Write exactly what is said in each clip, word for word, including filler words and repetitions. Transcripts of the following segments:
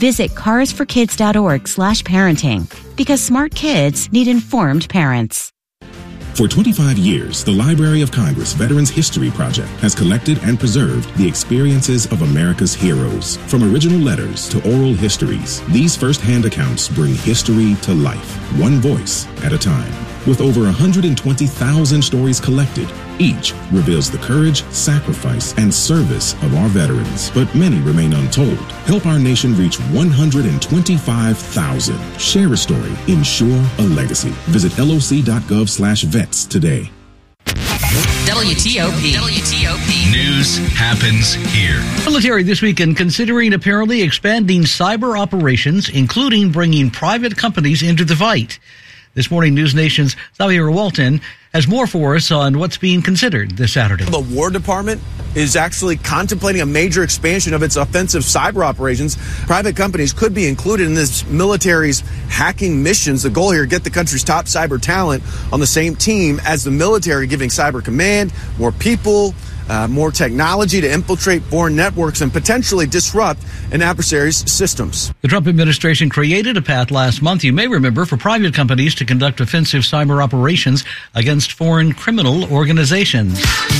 Visit carsforkids.org slash parenting because smart kids need informed parents. For twenty-five years, the Library of Congress Veterans History Project has collected and preserved the experiences of America's heroes. From original letters to oral histories, these first-hand accounts bring history to life, one voice at a time. With over one hundred twenty thousand stories collected, each reveals the courage, sacrifice, and service of our veterans. But many remain untold. Help our nation reach one hundred twenty-five thousand. Share a story. Ensure a legacy. Visit loc.gov slash vets today. W T O P. W T O P. News happens here. Military this weekend considering apparently expanding cyber operations, including bringing private companies into the fight. This morning, News Nation's Xavier Walton has more for us on what's being considered this Saturday. The War Department is actually contemplating a major expansion of its offensive cyber operations. Private companies could be included in this military's hacking missions. The goal here, get the country's top cyber talent on the same team as the military, giving cyber command more people, Uh, more technology to infiltrate foreign networks and potentially disrupt an adversary's systems. The Trump administration created a path last month, you may remember, for private companies to conduct offensive cyber operations against foreign criminal organizations.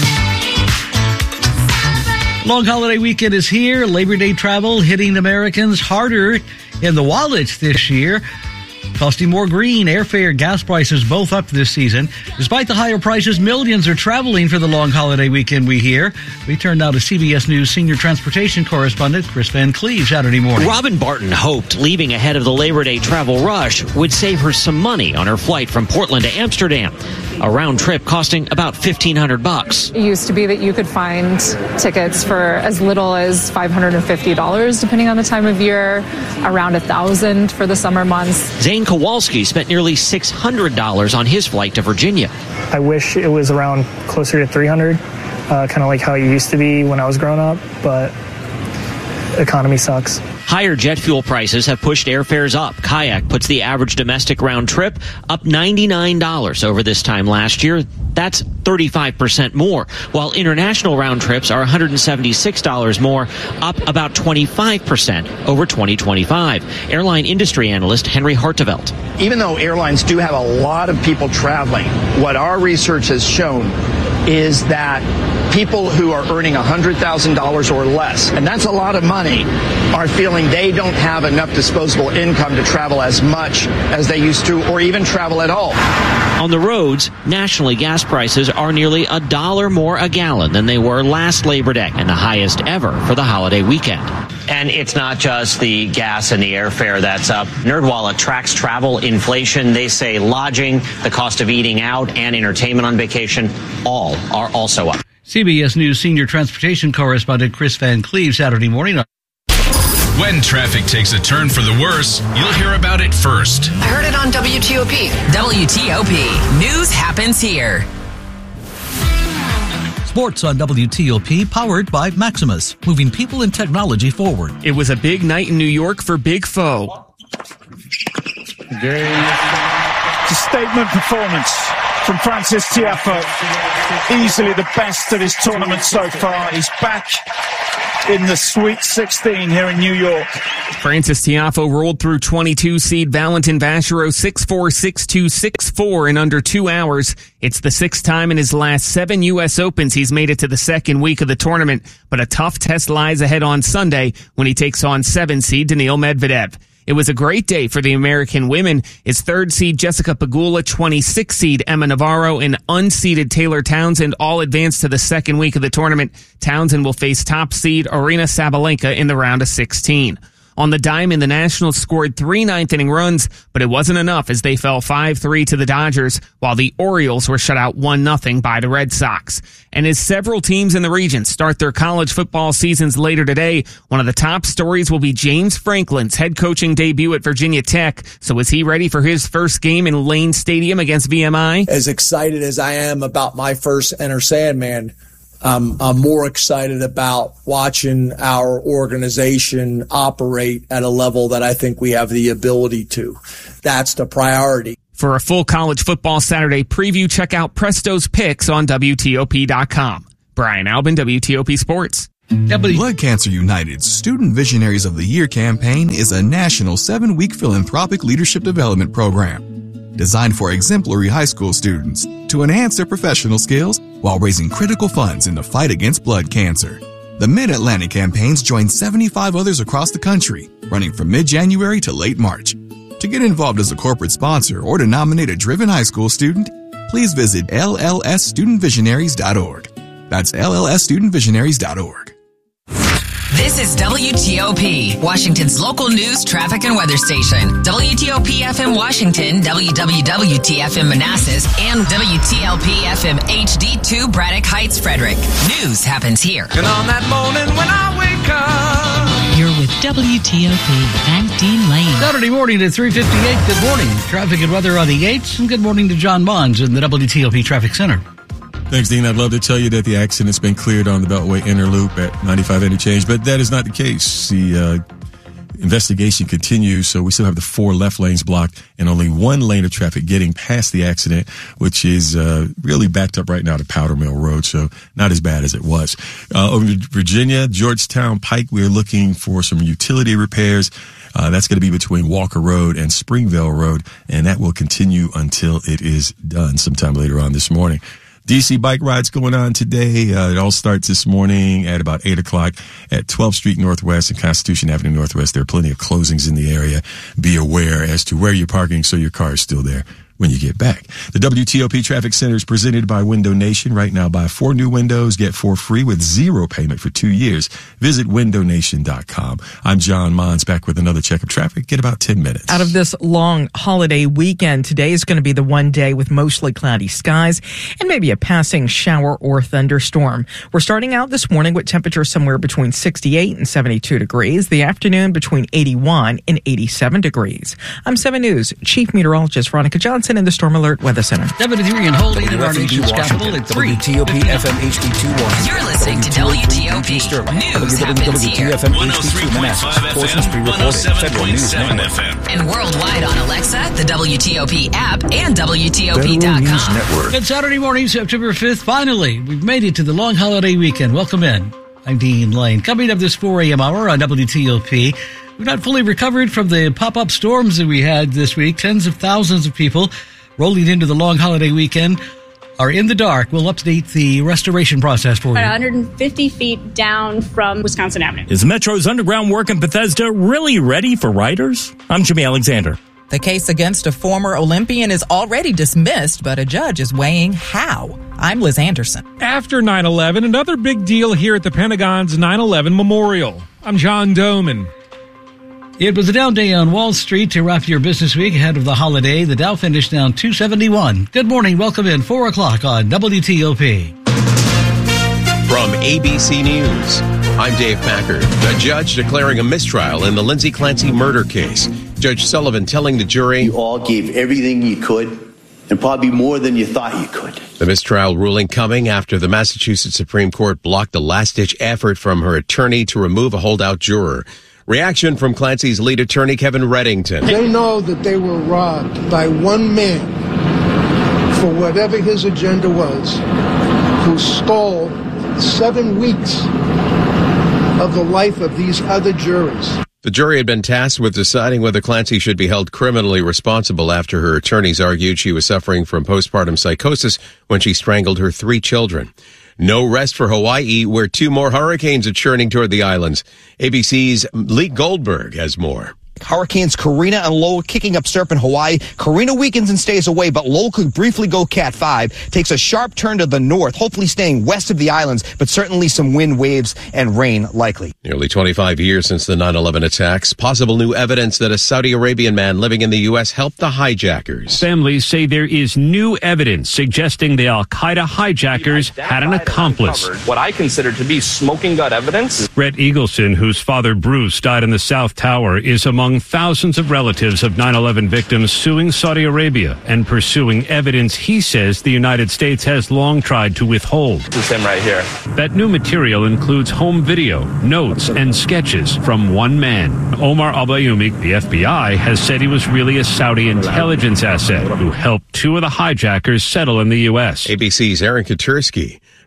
Long holiday weekend is here. Labor Day travel hitting Americans harder in the wallet this year. Costing more green, airfare, gas prices both up this season. Despite the higher prices, millions are traveling for the long holiday weekend, we hear. We turn now to C B S News senior transportation correspondent Chris Van Cleve Saturday morning. Robin Barton hoped leaving ahead of the Labor Day travel rush would save her some money on her flight from Portland to Amsterdam. A round trip costing about fifteen hundred bucks. It used to be that you could find tickets for as little as five hundred fifty dollars, depending on the time of year, around one thousand dollars for the summer months. Zane Kowalski spent nearly six hundred dollars on his flight to Virginia. I wish it was around closer to three hundred dollars, uh, kind of like how it used to be when I was growing up, but economy sucks. Higher jet fuel prices have pushed airfares up. Kayak puts the average domestic round trip up ninety-nine dollars over this time last year. That's thirty-five percent more, while international round trips are one hundred seventy-six dollars more, up about twenty-five percent over twenty twenty-five. Airline industry analyst Henry Hartevelt. Even though airlines do have a lot of people traveling, what our research has shown is that people who are earning one hundred thousand dollars or less, and that's a lot of money, are feeling they don't have enough disposable income to travel as much as they used to, or even travel at all. On the roads, nationally, gas prices are nearly a dollar more a gallon than they were last Labor Day, and the highest ever for the holiday weekend. And it's not just the gas and the airfare that's up. NerdWallet tracks travel inflation. They say lodging, the cost of eating out, and entertainment on vacation, all are also up. C B S News senior transportation correspondent Chris Van Cleve Saturday morning. When traffic takes a turn for the worse, you'll hear about it first. I heard it on W T O P. W T O P. News happens here. Sports on W T O P, powered by Maximus, moving people and technology forward. It was a big night in New York for Big Foe. Game. It's a statement performance from Francis Tiafoe. Easily the best of his tournament so far. He's back in the Sweet sixteen here in New York. Francis Tiafoe rolled through twenty-two seed Valentin Vachereau six four, six two, six four in under two hours. It's the sixth time in his last seven U S Opens he's made it to the second week of the tournament, but a tough test lies ahead on Sunday when he takes on seven seed Daniil Medvedev. It was a great day for the American women. His third seed Jessica Pegula, twenty-six seed Emma Navarro, and unseeded Taylor Townsend all advanced to the second week of the tournament. Townsend will face top seed Aryna Sabalenka in the round of sixteen. On the diamond, the Nationals scored three ninth-inning runs, but it wasn't enough as they fell five three to the Dodgers, while the Orioles were shut out one nothing by the Red Sox. And as several teams in the region start their college football seasons later today, one of the top stories will be James Franklin's head coaching debut at Virginia Tech. So is he ready for his first game in Lane Stadium against V M I? As excited as I am about my first Enter Sandman, Um, I'm more excited about watching our organization operate at a level that I think we have the ability to. That's the priority. For a full college football Saturday preview, check out Presto's Picks on W T O P dot com. Brian Albin, W T O P Sports. Blood Cancer United's Student Visionaries of the Year campaign is a national seven-week philanthropic leadership development program designed for exemplary high school students to enhance their professional skills while raising critical funds in the fight against blood cancer. The Mid-Atlantic campaigns join seventy-five others across the country, running from mid-January to late March. To get involved as a corporate sponsor or to nominate a driven high school student, please visit L L S student visionaries dot org. That's L L S student visionaries dot org. This is W T O P, Washington's local news, traffic, and weather station. W T O P F M Washington, W W W T F M Manassas, and W T L P F M H D two Braddock Heights, Frederick. News happens here. And on that morning when I wake up, you're with W T O P and Dean Lane. Saturday morning at three fifty-eight. Good morning. Traffic and weather on the eights, and good morning to John Mons in the W T O P Traffic Center. Thanks, Dean. I'd love to tell you that the accident's been cleared on the Beltway Inner Loop at ninety-five interchange, but that is not the case. The uh, investigation continues, so we still have the four left lanes blocked and only one lane of traffic getting past the accident, which is uh, really backed up right now to Powder Mill Road, so not as bad as it was. Uh, over in Virginia, Georgetown Pike, we're looking for some utility repairs. Uh, that's going to be between Walker Road and Springville Road, and that will continue until it is done sometime later on this morning. D C bike rides going on today. Uh, it all starts this morning at about eight o'clock at twelfth Street Northwest and Constitution Avenue Northwest. There are plenty of closings in the area. Be aware as to where you're parking so your car is still there when you get back. The W T O P Traffic Center is presented by Window Nation. Right now, buy four new windows, get four free with zero payment for two years. Visit window nation dot com. I'm John Mons, back with another check of traffic. Get about ten minutes. Out of this long holiday weekend, today is going to be the one day with mostly cloudy skies and maybe a passing shower or thunderstorm. We're starting out this morning with temperatures somewhere between sixty-eight and seventy-two degrees. The afternoon between eighty-one and eighty-seven degrees. I'm seven News Chief Meteorologist Veronica Johnson in the Storm Alert Weather Center. seventy-three and holding in our nation's capital at three. W T O P F M H D two Washington. You're listening to W T O P News happens here. one oh three point five F M, one oh seven point seven F M. And worldwide on Alexa, the W T O P app, and W T O P dot com. Good Saturday morning, September fifth. Finally, we've made it to the long holiday weekend. Welcome in. I'm Dean Lane. Coming up this four a.m. hour on W T O P, we've not fully recovered from the pop-up storms that we had this week. Tens of thousands of people rolling into the long holiday weekend are in the dark. We'll update the restoration process for you. one hundred fifty feet down from Wisconsin Avenue. Is Metro's underground work in Bethesda really ready for riders? I'm Jimmy Alexander. The case against a former Olympian is already dismissed, but a judge is weighing how. I'm Liz Anderson. After nine eleven, another big deal here at the Pentagon's nine eleven Memorial. I'm John Doman. It was a down day on Wall Street to wrap your business week ahead of the holiday. The Dow finished down two seventy-one. Good morning. Welcome in. four o'clock on W T O P. From A B C News, I'm Dave Packard. A judge declaring a mistrial in the Lindsay Clancy murder case. Judge Sullivan telling the jury, you all gave everything you could, and probably more than you thought you could. The mistrial ruling coming after the Massachusetts Supreme Court blocked a last-ditch effort from her attorney to remove a holdout juror. Reaction from Clancy's lead attorney, Kevin Reddington. They know that they were robbed by one man for whatever his agenda was, who stole seven weeks of the life of these other jurors. The jury had been tasked with deciding whether Clancy should be held criminally responsible after her attorneys argued she was suffering from postpartum psychosis when she strangled her three children. No rest for Hawaii, where two more hurricanes are churning toward the islands. A B C's Lee Goldberg has more. Hurricanes Karina and Lowell kicking up surf in Hawaii. Karina weakens and stays away, but Lowell could briefly go Cat five. Takes a sharp turn to the north, hopefully staying west of the islands, but certainly some wind, waves, and rain likely. Nearly twenty-five years since the nine eleven attacks. Possible new evidence that a Saudi Arabian man living in the U S helped the hijackers. Families say there is new evidence suggesting the al-Qaeda hijackers had an accomplice. What I consider to be smoking gun evidence. Brett Eagleson, whose father Bruce died in the South Tower, is among thousands of relatives of nine eleven victims suing Saudi Arabia and pursuing evidence he says the United States has long tried to withhold. This is him right here. That new material includes home video, notes, and sketches from one man. Omar al-Bayoumi, the F B I, has said he was really a Saudi intelligence asset who helped two of the hijackers settle in the U S. A B C's Aaron Katursky.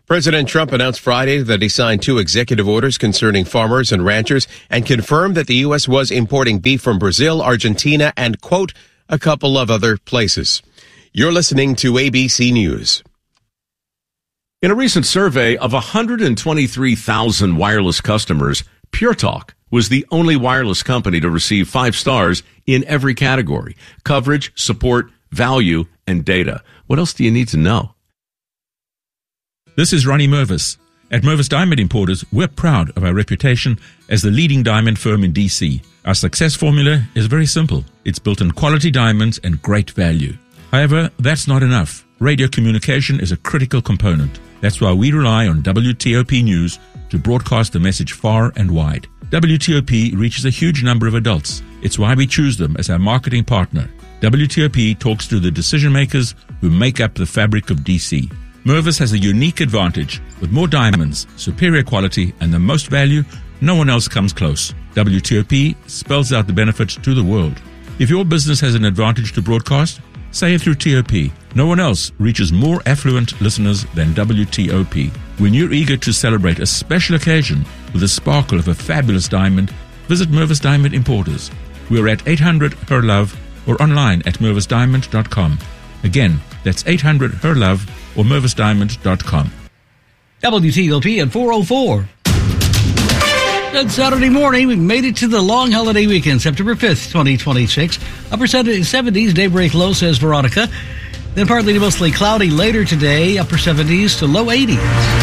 President Trump announced Friday that he signed two executive orders concerning farmers and ranchers and confirmed that the U S was importing beef from Brazil, Argentina, and, quote, a couple of other places. You're listening to A B C News. In a recent survey of one hundred twenty-three thousand wireless customers, Pure Talk was the only wireless company to receive five stars in every category: coverage, support, value, and data. What else do you need to know? This is Ronnie Mervis. At Mervis Diamond Importers, we're proud of our reputation as the leading diamond firm in D C. Our success formula is very simple. It's built on quality diamonds and great value. However, that's not enough. Radio communication is a critical component. That's why we rely on W T O P News to broadcast the message far and wide. W T O P reaches a huge number of adults. It's why we choose them as our marketing partner. W T O P talks to the decision makers who make up the fabric of D C. Mervis has a unique advantage. With more diamonds, superior quality, and the most value, no one else comes close. W T O P spells out the benefits to the world. If your business has an advantage to broadcast, say it through T O P. No one else reaches more affluent listeners than W T O P. When you're eager to celebrate a special occasion with the sparkle of a fabulous diamond, visit Mervis Diamond Importers. We're at eight hundred H E R LOVE or online at mervis diamond dot com. Again, that's eight hundred H E R LOVE or mervis diamond dot com. W T O P at four oh four. Good Saturday morning. We've made it to the long holiday weekend, September fifth, twenty twenty-six. Upper seventies, daybreak low, says Veronica. Then partly to mostly cloudy later today, upper seventies to low eighties.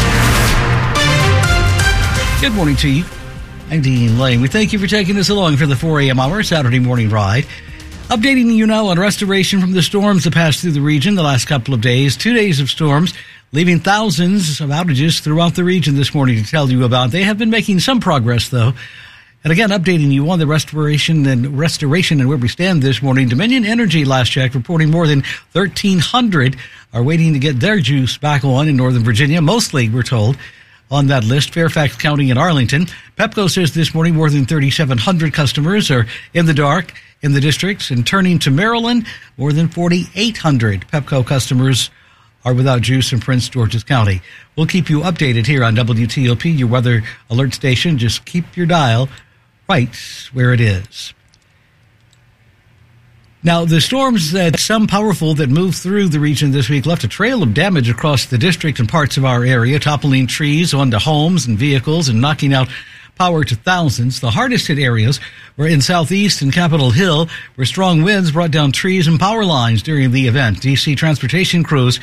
Good morning to you. I'm Dean Lane. We thank you for taking us along for the four a.m. hour Saturday morning ride. Updating you now on restoration from the storms that passed through the region the last couple of days. Two days of storms, leaving thousands of outages throughout the region this morning to tell you about. They have been making some progress, though. And again, updating you on the restoration and restoration and where we stand this morning. Dominion Energy, last check, reporting more than thirteen hundred are waiting to get their juice back on in Northern Virginia. Mostly, we're told, on that list, Fairfax County and Arlington. Pepco says this morning more than thirty-seven hundred customers are in the dark in the districts. And turning to Maryland, more than forty-eight hundred Pepco customers are without juice in Prince George's County. We'll keep you updated here on W T O P, your weather alert station. Just keep your dial right where it is. Now, the storms that some powerful that moved through the region this week left a trail of damage across the district and parts of our area, toppling trees onto homes and vehicles and knocking out power to thousands. The hardest hit areas were in Southeast and Capitol Hill, where strong winds brought down trees and power lines during the event. D C transportation crews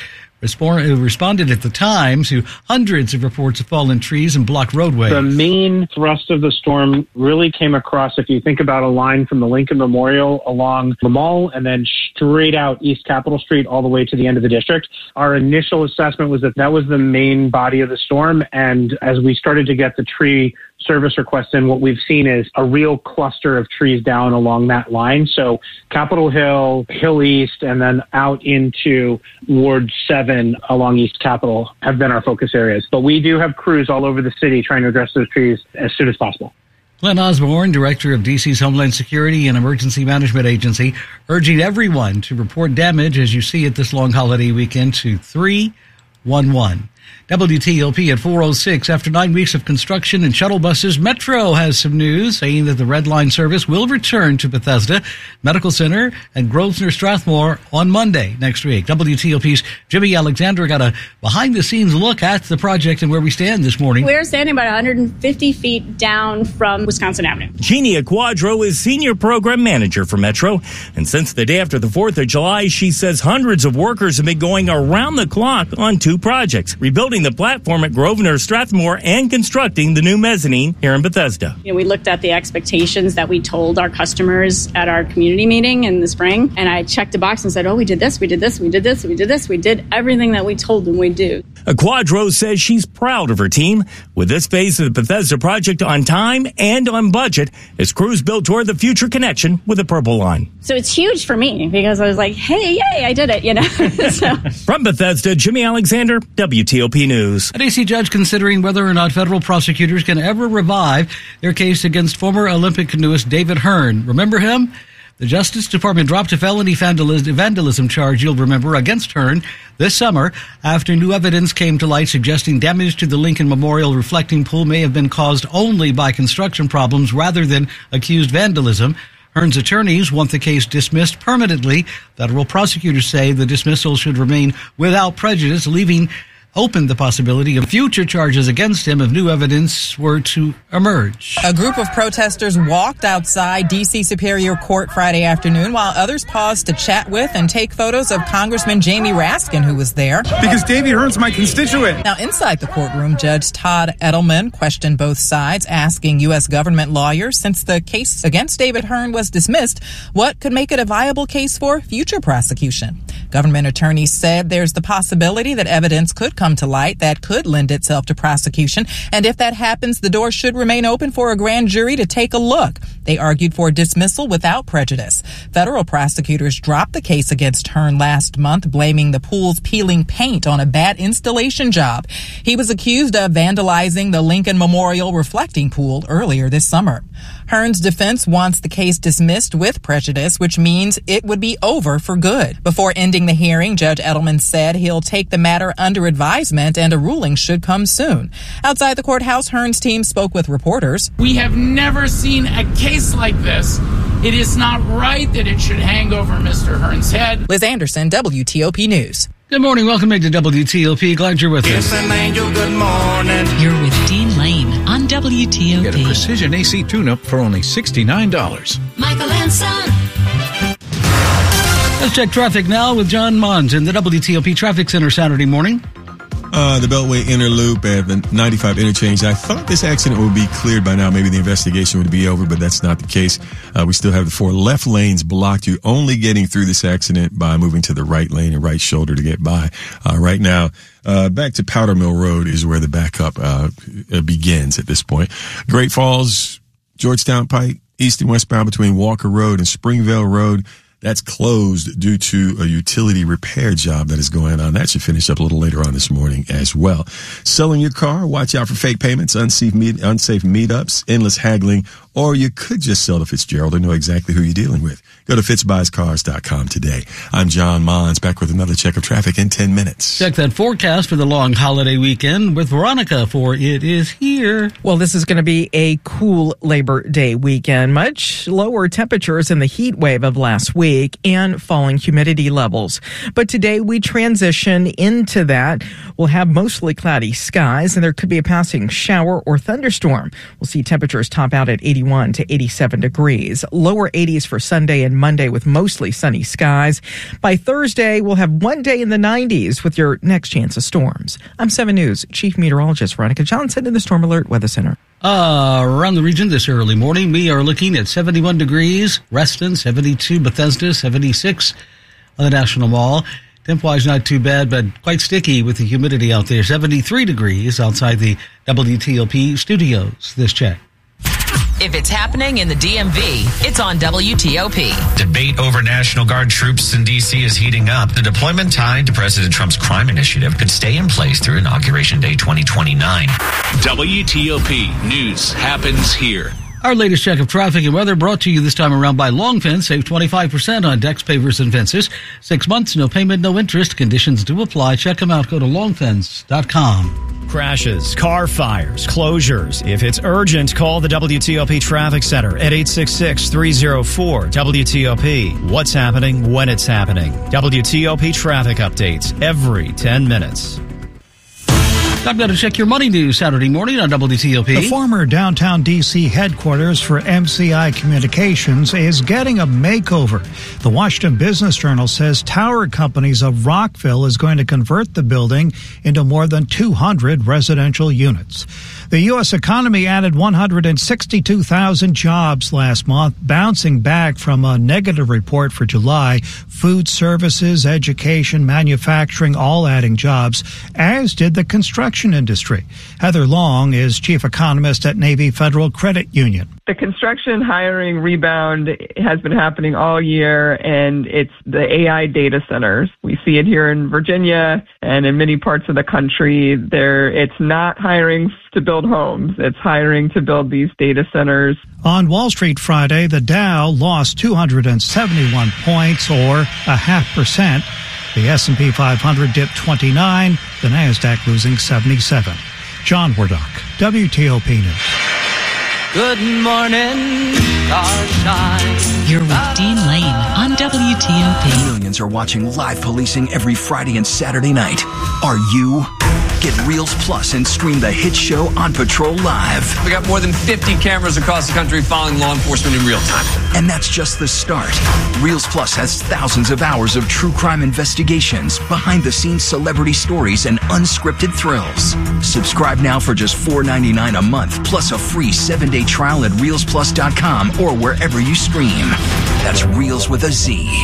responded at the time to hundreds of reports of fallen trees and blocked roadways. The main thrust of the storm really came across, if you think about a line from the Lincoln Memorial along the mall and then straight out East Capitol Street all the way to the end of the district. Our initial assessment was that that was the main body of the storm. And as we started to get the tree service requests in, what we've seen is a real cluster of trees down along that line. So Capitol Hill, Hill East, and then out into Ward seven along East Capitol have been our focus areas. But we do have crews all over the city trying to address those trees as soon as possible. Glenn Osborne, director of D C's Homeland Security and Emergency Management Agency, urging everyone to report damage as you see it this long holiday weekend to three one one. W T O P at four oh six. After nine weeks of construction and shuttle buses, Metro has some news saying that the Red Line service will return to Bethesda Medical Center and Grosvenor Strathmore on Monday next week. W T O P's Jimmy Alexander got a behind-the-scenes look at the project and where we stand this morning. We're standing about one hundred fifty feet down from Wisconsin Avenue. Genia Quadro is Senior Program Manager for Metro. And since the day after the fourth of July, she says hundreds of workers have been going around the clock on two projects, rebuilding the platform at Grosvenor Strathmore and constructing the new mezzanine here in Bethesda. You know, we looked at the expectations that we told our customers at our community meeting in the spring, and I checked a box and said, oh, we did this, we did this, we did this, we did this, we did everything that we told them we'd do. Quadro says she's proud of her team with this phase of the Bethesda project on time and on budget as crews build toward the future connection with the Purple Line. So it's huge for me because I was like, hey, yay, I did it, you know. so. From Bethesda, Jimmy Alexander, W T O P News. A D C judge considering whether or not federal prosecutors can ever revive their case against former Olympic canoeist David Hearn. Remember him? The Justice Department dropped a felony vandalism charge, you'll remember, against Hearn this summer after new evidence came to light suggesting damage to the Lincoln Memorial reflecting pool may have been caused only by construction problems rather than accused vandalism. Hearn's attorneys want the case dismissed permanently. Federal prosecutors say the dismissal should remain without prejudice, leaving open the possibility of future charges against him if new evidence were to emerge. A group of protesters walked outside D C Superior Court Friday afternoon while others paused to chat with and take photos of Congressman Jamie Raskin, who was there. Because Davy Hearn's my constituent. Now, inside the courtroom, Judge Todd Edelman questioned both sides, asking U S government lawyers, since the case against David Hearn was dismissed, what could make it a viable case for future prosecution. Government attorneys said there's the possibility that evidence could come to light that could lend itself to prosecution, and if that happens, the door should remain open for a grand jury to take a look. They argued for dismissal without prejudice. Federal prosecutors dropped the case against Hearn last month, blaming the pool's peeling paint on a bad installation job. He was accused of vandalizing the Lincoln Memorial reflecting pool earlier this summer. Hearn's defense wants the case dismissed with prejudice, which means it would be over for good. Before ending the hearing, Judge Edelman said he'll take the matter under advisement and a ruling should come soon. Outside the courthouse, Hearn's team spoke with reporters. We have never seen a case like this. It is not right that it should hang over Mister Hearn's head. Liz Anderson, W T O P News. Good morning. Welcome back to W T O P. Glad you're with us. It's an angel. Good morning. You're with Dean Lane on W T O P. Get a precision A C tune-up for only sixty-nine dollars. Michael and Son. Let's check traffic now with John Mons in the W T O P Traffic Center Saturday morning. Uh, the Beltway Inner Loop at the ninety-five interchange. I thought this accident would be cleared by now. Maybe the investigation would be over, but that's not the case. Uh, we still have the four left lanes blocked. You're only getting through this accident by moving to the right lane and right shoulder to get by. Uh, right now, uh, back to Powder Mill Road is where the backup, uh, begins at this point. Great Falls, Georgetown Pike, east and westbound between Walker Road and Springvale Road. That's closed due to a utility repair job that is going on. That should finish up a little later on this morning as well. Selling your car, watch out for fake payments, unsafe, meet, unsafe meetups, endless haggling, or you could just sell to Fitzgerald and know exactly who you're dealing with. Go to fitz buys cars dot com today. I'm John Mons, back with another check of traffic in ten minutes. Check that forecast for the long holiday weekend with Veronica, for it is here. Well, this is going to be a cool Labor Day weekend. Much lower temperatures in the heat wave of last week and falling humidity levels. But today we transition into that. We'll have mostly cloudy skies and there could be a passing shower or thunderstorm. We'll see temperatures top out at eighty-one to eighty-seven degrees. Lower eighties for Sunday and Monday with mostly sunny skies. By Thursday, we'll have one day in the nineties with your next chance of storms. I'm seven News Chief Meteorologist Veronica Johnson in the Storm Alert Weather Center. Uh, around the region this early morning, we are looking at seventy-one degrees, Reston, seventy-two, Bethesda, seventy-six on the National Mall. Temp-wise, not too bad, but quite sticky with the humidity out there. seventy-three degrees outside the W T O P studios. This check. If it's happening in the D M V, it's on W T O P. Debate over National Guard troops in D C is heating up. The deployment tied to President Trump's crime initiative could stay in place through Inauguration Day twenty twenty-nine. W T O P News happens here. Our latest check of traffic and weather brought to you this time around by Long Fence. Save twenty-five percent on decks, pavers, and fences. Six months, no payment, no interest. Conditions do apply. Check them out. Go to long fence dot com. Crashes, car fires, closures. If it's urgent, call the W T O P Traffic Center at eight six six, three oh four, W T O P. What's happening when it's happening. W T O P traffic updates every ten minutes. I've got to check your money news Saturday morning on W T O P. The former downtown D C headquarters for M C I Communications is getting a makeover. The Washington Business Journal says Tower Companies of Rockville is going to convert the building into more than two hundred residential units. The U S economy added one hundred sixty-two thousand jobs last month, bouncing back from a negative report for July. Food services, education, manufacturing, all adding jobs, as did the construction industry. Heather Long is chief economist at Navy Federal Credit Union. The construction hiring rebound has been happening all year, and it's the A I data centers. We see it here in Virginia and in many parts of the country. There, it's not hiring to build homes. It's hiring to build these data centers. On Wall Street Friday, the Dow lost two hundred seventy-one points, or a half percent. The S and P five hundred dipped twenty-nine, the NASDAQ losing seventy-seven. John Wardock, W T O P News. Good morning, sunshine. You're with Dean Lane on W T O P. Millions are watching live policing every Friday and Saturday night. Are you? Get Reels Plus and stream the hit show On Patrol Live. We got more than fifty cameras across the country following law enforcement in real time. And that's just the start. Reels Plus has thousands of hours of true crime investigations, behind-the-scenes celebrity stories, and unscripted thrills. Subscribe now for just four dollars and ninety-nine cents a month, plus a free seven-day trial at reels plus dot com or wherever you stream. That's Reels with a Z.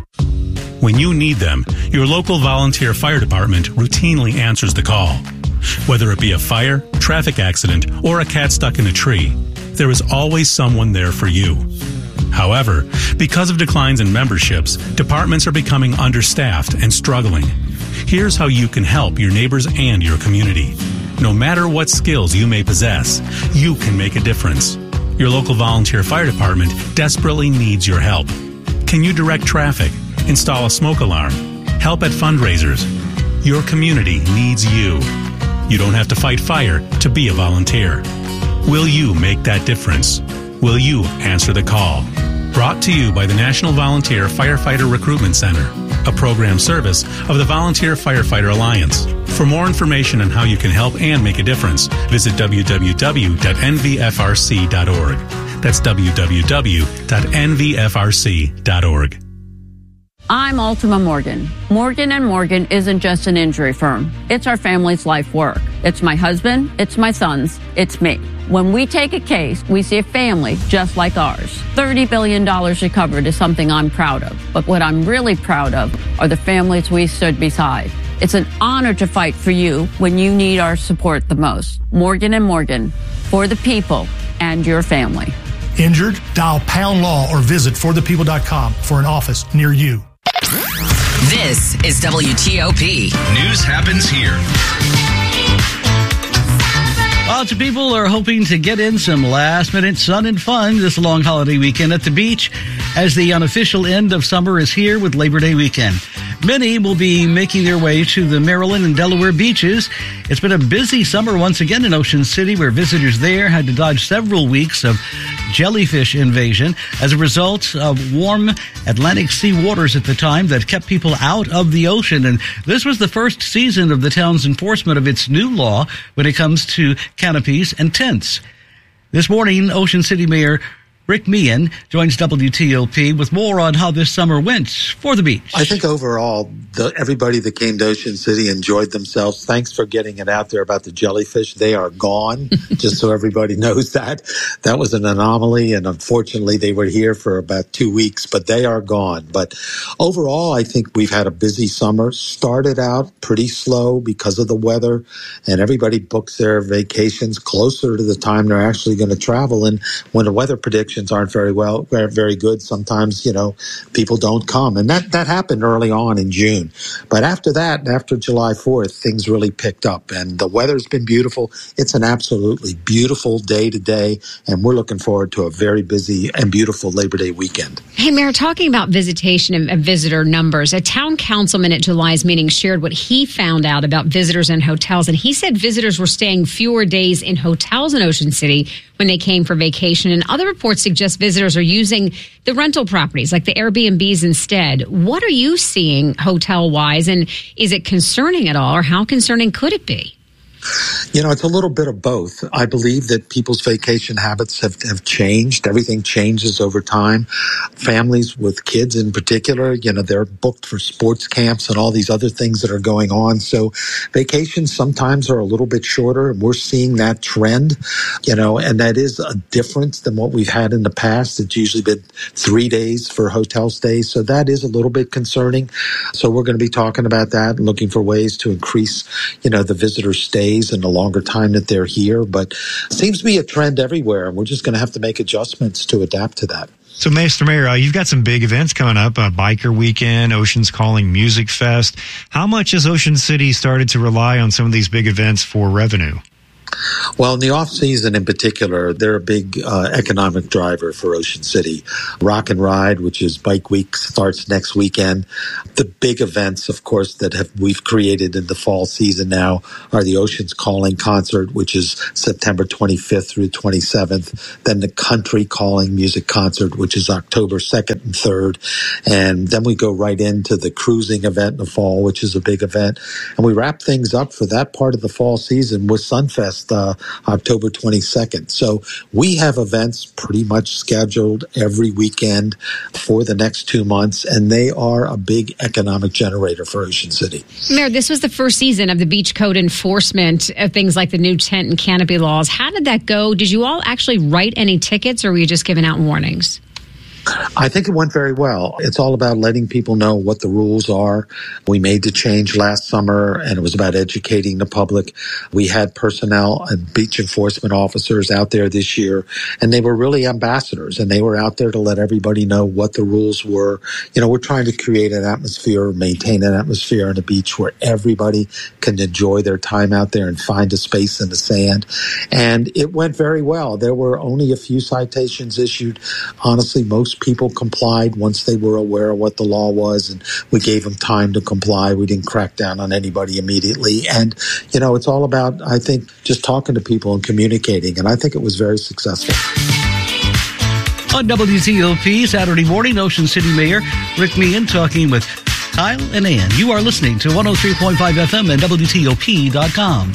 When you need them, your local volunteer fire department routinely answers the call. Whether it be a fire, traffic accident, or a cat stuck in a tree, there is always someone there for you. However, because of declines in memberships, departments are becoming understaffed and struggling. Here's how you can help your neighbors and your community. No matter what skills you may possess, you can make a difference. Your local volunteer fire department desperately needs your help. Can you direct traffic? Install a smoke alarm? Help at fundraisers? Your community needs you. You don't have to fight fire to be a volunteer. Will you make that difference? Will you answer the call? Brought to you by the National Volunteer Firefighter Recruitment Center, a program service of the Volunteer Firefighter Alliance. For more information on how you can help and make a difference, visit w w w dot n v f r c dot org. That's w w w dot n v f r c dot org. I'm Ultima Morgan. Morgan and Morgan isn't just an injury firm. It's our family's life work. It's my husband, it's my sons, it's me. When we take a case, we see a family just like ours. thirty billion dollars recovered is something I'm proud of. But what I'm really proud of are the families we stood beside. It's an honor to fight for you when you need our support the most. Morgan and Morgan, for the people and your family. Injured? Dial Pound Law or visit for the people dot com for an office near you. This is W T O P. News happens here. Lots of people are hoping to get in some last-minute sun and fun this long holiday weekend at the beach, as the unofficial end of summer is here with Labor Day weekend. Many will be making their way to the Maryland and Delaware beaches. It's been a busy summer once again in Ocean City, where visitors there had to dodge several weeks of jellyfish invasion as a result of warm Atlantic sea waters at the time that kept people out of the ocean. And this was the first season of the town's enforcement of its new law when it comes to canopies and tents. This morning, Ocean City Mayor Rick Meehan joins W T O P with more on how this summer went for the beach. I think overall, the, everybody that came to Ocean City enjoyed themselves. Thanks for getting it out there about the jellyfish. They are gone, just so everybody knows that. That was an anomaly, and unfortunately, they were here for about two weeks, but they are gone. But overall, I think we've had a busy summer. Started out pretty slow because of the weather, and everybody books their vacations closer to the time they're actually going to travel. And when the weather predictions aren't very well, very good, sometimes, you know, people don't come. And that, that happened early on in June. But after that, after July fourth, things really picked up. And the weather's been beautiful. It's an absolutely beautiful day today. And we're looking forward to a very busy and beautiful Labor Day weekend. Hey, Mayor, talking about visitation and, and visitor numbers, a town councilman at July's meeting shared what he found out about visitors and hotels. And he said visitors were staying fewer days in hotels in Ocean City when they came for vacation. And other reports suggest visitors are using the rental properties like the Airbnbs instead. What are you seeing hotel-wise, and is it concerning at all, or how concerning could it be? You know, it's a little bit of both. I believe that people's vacation habits have, have changed. Everything changes over time. Families with kids in particular, you know, they're booked for sports camps and all these other things that are going on. So vacations sometimes are a little bit shorter, and we're seeing that trend, you know, and that is a difference than what we've had in the past. It's usually been three days for hotel stays. So that is a little bit concerning. So we're going to be talking about that and looking for ways to increase, you know, the visitor stays days and the longer time that they're here. But it seems to be a trend everywhere, and we're just going to have to make adjustments to adapt to that. So, Mister Mayor, uh, you've got some big events coming up, uh, Biker Weekend, Ocean's Calling Music Fest. How much has Ocean City started to rely on some of these big events for revenue? Well, in the off season in particular, they're a big uh, economic driver for Ocean City. Rock and Ride, which is Bike Week, starts next weekend. The big events, of course, that have we've created in the fall season now are the Ocean's Calling concert, which is September twenty-fifth through twenty-seventh. Then the Country Calling Music Concert, which is October second and third. And then we go right into the cruising event in the fall, which is a big event. And we wrap things up for that part of the fall season with Sunfest. Uh, October twenty-second. So we have events pretty much scheduled every weekend for the next two months, and they are a big economic generator for Ocean City. Mayor, this was the first season of the beach code enforcement of things like the new tent and canopy laws. How did that go? Did you all actually write any tickets, or were you just giving out warnings? I think it went very well. It's all about letting people know what the rules are. We made the change last summer, and it was about educating the public. We had personnel and beach enforcement officers out there this year, and they were really ambassadors, and they were out there to let everybody know what the rules were. You know, we're trying to create an atmosphere, maintain an atmosphere on the beach where everybody can enjoy their time out there and find a space in the sand. And it went very well. There were only a few citations issued. Honestly, most people complied once they were aware of what the law was, and we gave them time to comply. We didn't crack down on anybody immediately. And, you know, it's all about, I think, just talking to people and communicating, and I think it was very successful. On W T O P Saturday morning, Ocean City Mayor Rick Meehan talking with Kyle and Ann. You are listening to one oh three point five F M and W T O P dot com.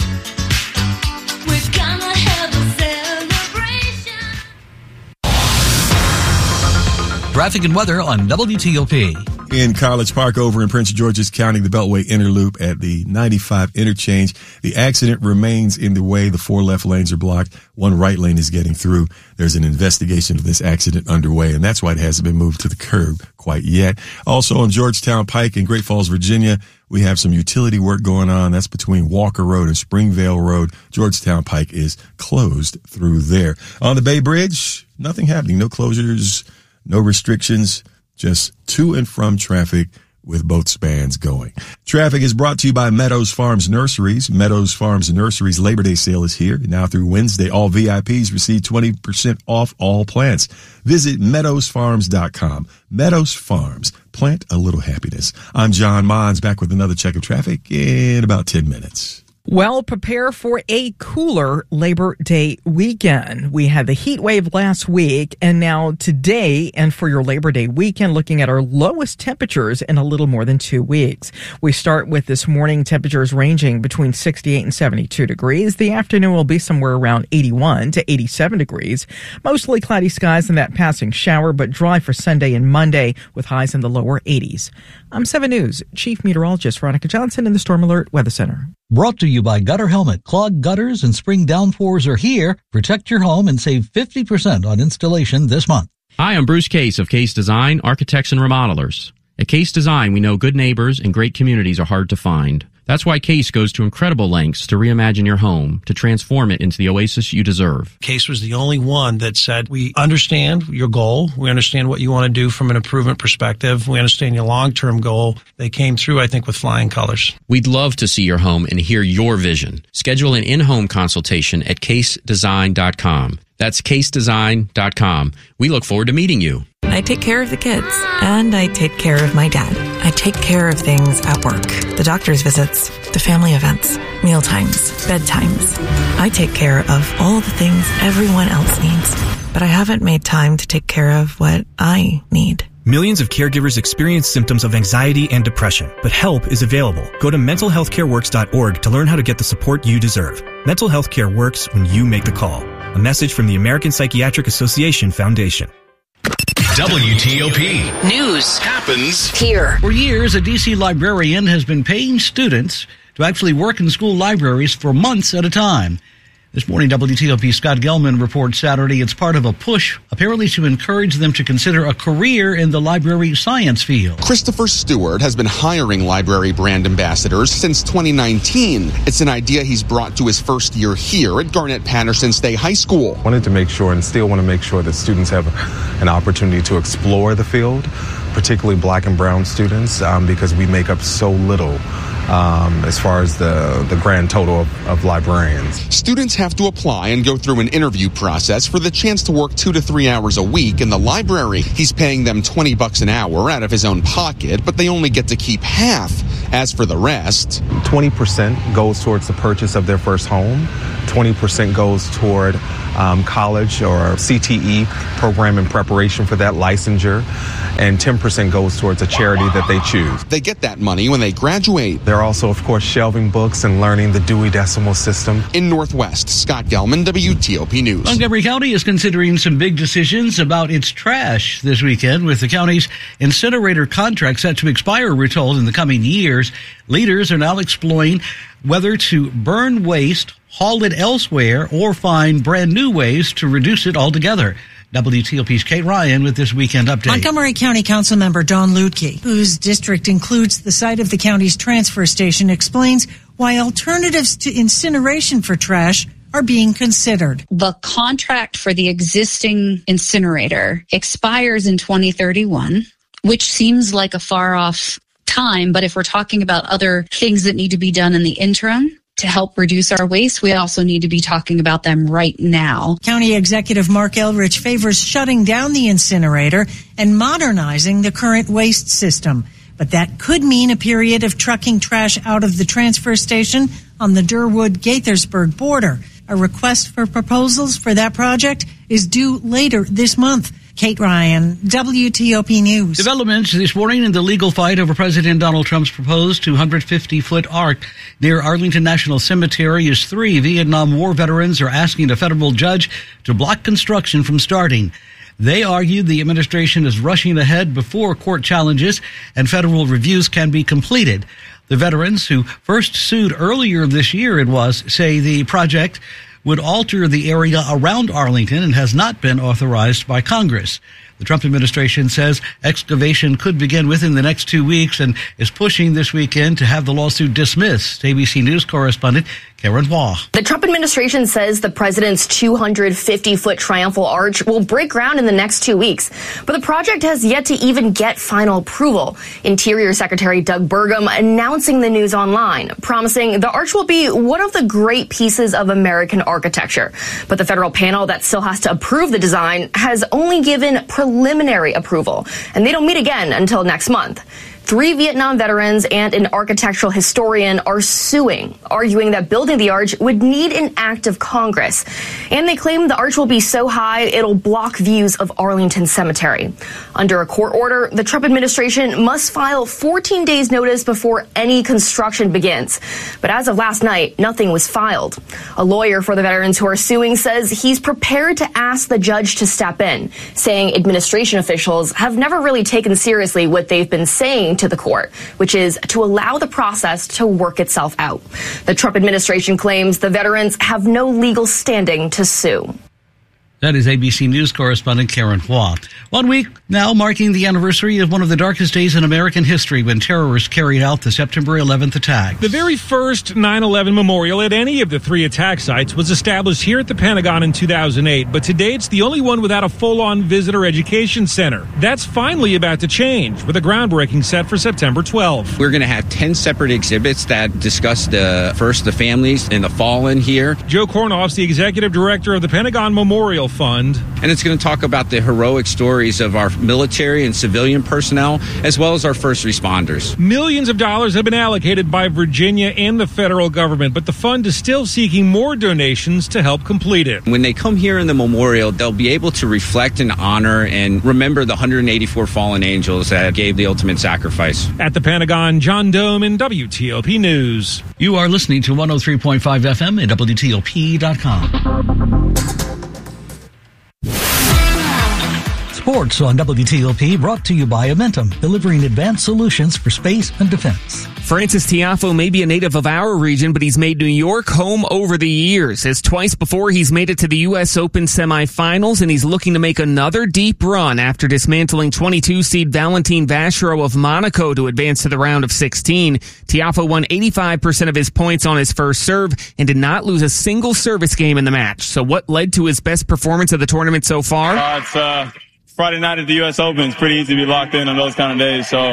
Traffic and weather on W T O P. In College Park over in Prince George's County, the Beltway Inner Loop at the ninety-five interchange. The accident remains in the way. The four left lanes are blocked. One right lane is getting through. There's an investigation of this accident underway, and that's why it hasn't been moved to the curb quite yet. Also on Georgetown Pike in Great Falls, Virginia, we have some utility work going on. That's between Walker Road and Springvale Road. Georgetown Pike is closed through there. On the Bay Bridge, nothing happening. No closures. No restrictions, just to and from traffic with both spans going. Traffic is brought to you by Meadows Farms Nurseries. Meadows Farms Nurseries Labor Day sale is here. Now through Wednesday, all V I Ps receive twenty percent off all plants. Visit meadows farms dot com. Meadows Farms. Plant a little happiness. I'm John Mons, back with another check of traffic in about ten minutes. Well, prepare for a cooler Labor Day weekend. We had the heat wave last week, and now today, and for your Labor Day weekend, looking at our lowest temperatures in a little more than two weeks. We start with this morning temperatures ranging between sixty-eight and seventy-two degrees. The afternoon will be somewhere around eighty-one to eighty-seven degrees. Mostly cloudy skies and that passing shower, but dry for Sunday and Monday with highs in the lower eighties. I'm seven News Chief Meteorologist Veronica Johnson in the Storm Alert Weather Center. Brought to you by Gutter Helmet. Clogged gutters and spring downpours are here. Protect your home and save fifty percent on installation this month. Hi, I'm Bruce Case of Case Design, Architects and Remodelers. At Case Design, we know good neighbors and great communities are hard to find. That's why Case goes to incredible lengths to reimagine your home, to transform it into the oasis you deserve. Case was the only one that said, we understand your goal. We understand what you want to do from an improvement perspective. We understand your long-term goal. They came through, I think, with flying colors. We'd love to see your home and hear your vision. Schedule an in-home consultation at case design dot com. That's case design dot com. We look forward to meeting you. I take care of the kids, and I take care of my dad. I take care of things at work, the doctor's visits, the family events, meal times, bedtimes. I take care of all the things everyone else needs, but I haven't made time to take care of what I need. Millions of caregivers experience symptoms of anxiety and depression, but help is available. Go to mental health care works dot org to learn how to get the support you deserve. Mental health care works when you make the call. A message from the American Psychiatric Association Foundation. W T O P News happens here. For years, a D C librarian has been paying students to actually work in school libraries for months at a time. This morning, W T O P Scott Gelman reports Saturday it's part of a push, apparently to encourage them to consider a career in the library science field. Christopher Stewart has been hiring library brand ambassadors since twenty nineteen. It's an idea he's brought to his first year here at Garnett Patterson State High School. Wanted to make sure and still want to make sure that students have an opportunity to explore the field, particularly black and brown students, um, because we make up so little Um, as far as the, the grand total of, of librarians. Students have to apply and go through an interview process for the chance to work two to three hours a week in the library. He's paying them twenty bucks an hour out of his own pocket, but they only get to keep half. As for the rest, twenty percent goes towards the purchase of their first home. twenty percent goes toward um, college or C T E program in preparation for that licensure. And ten percent goes towards a charity that they choose. They get that money when they graduate. They're also, of course, shelving books and learning the Dewey Decimal System. In Northwest, Scott Gelman, W T O P News. Montgomery County is considering some big decisions about its trash this weekend, with the county's incinerator contract set to expire, we're told, in the coming years. Leaders are now exploring whether to burn waste, haul it elsewhere, or find brand new ways to reduce it altogether. W T O P's Kate Ryan with this weekend update. Montgomery County Councilmember Don Lutke, whose district includes the site of the county's transfer station, explains why alternatives to incineration for trash are being considered. The contract for the existing incinerator expires in twenty thirty-one, which seems like a far off time, but if we're talking about other things that need to be done in the interim to help reduce our waste, we also need to be talking about them right now. County Executive Mark Eldridge favors shutting down the incinerator and modernizing the current waste system. But that could mean a period of trucking trash out of the transfer station on the Durwood-Gaithersburg border. A request for proposals for that project is due later this month. Kate Ryan, W T O P News. Developments this morning in the legal fight over President Donald Trump's proposed two hundred fifty foot arc near Arlington National Cemetery as three Vietnam War veterans are asking a federal judge to block construction from starting. They argue the administration is rushing ahead before court challenges and federal reviews can be completed. The veterans, who first sued earlier this year, it was, say the project would alter the area around Arlington and has not been authorized by Congress. The Trump administration says excavation could begin within the next two weeks and is pushing this weekend to have the lawsuit dismissed. A B C News correspondent Karen Hua. The Trump administration says the president's two hundred fifty foot triumphal arch will break ground in the next two weeks. But the project has yet to even get final approval. Interior Secretary Doug Burgum announcing the news online, promising the arch will be one of the great pieces of American architecture. But the federal panel that still has to approve the design has only given preliminary approval, and they don't meet again until next month. Three Vietnam veterans and an architectural historian are suing, arguing that building the arch would need an act of Congress. And they claim the arch will be so high it'll block views of Arlington Cemetery. Under a court order, the Trump administration must file fourteen days notice before any construction begins. But as of last night, nothing was filed. A lawyer for the veterans who are suing says he's prepared to ask the judge to step in, saying administration officials have never really taken seriously what they've been saying to the court, which is to allow the process to work itself out. The Trump administration claims the veterans have no legal standing to sue. That is A B C News correspondent Karen Hua. One week now marking the anniversary of one of the darkest days in American history when terrorists carried out the September eleventh attack. The very first nine eleven memorial at any of the three attack sites was established here at the Pentagon in two thousand eight, but today it's the only one without a full-on visitor education center. That's finally about to change with a groundbreaking set for September twelfth. We're going to have ten separate exhibits that discuss the first the families and the fallen here. Joe Kornoff's the executive director of the Pentagon Memorial Fund. And it's going to talk about the heroic stories of our military and civilian personnel, as well as our first responders. Millions of dollars have been allocated by Virginia and the federal government, but the fund is still seeking more donations to help complete it. When they come here in the memorial, they'll be able to reflect and honor and remember the one hundred eighty-four fallen angels that gave the ultimate sacrifice. At the Pentagon, John Dome in W T O P News. You are listening to one oh three point five F M at W T O P dot com. Sports on W T O P, brought to you by Amentum, delivering advanced solutions for space and defense. Francis Tiafoe may be a native of our region, but he's made New York home over the years. As twice before, he's made it to the U S Open semifinals, and he's looking to make another deep run after dismantling twenty-two seed Valentin Vachereau of Monaco to advance to the round of sixteen. Tiafoe won eighty-five percent of his points on his first serve and did not lose a single service game in the match. So what led to his best performance of the tournament so far? Uh, it's uh, Friday night at the U S Open. It's pretty easy to be locked in on those kind of days, so